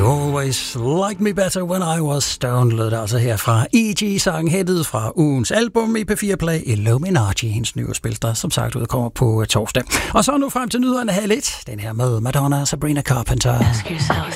Always Like Me Better When I Was Stoned lød altså her fra E.G.-sangen hættet fra ugens album i P4 Play Illuminati, hendes nye spil, der som sagt udkommer på torsdag. Og så nu frem til nyhederne halv 1, den her med Madonna og Sabrina Carpenter.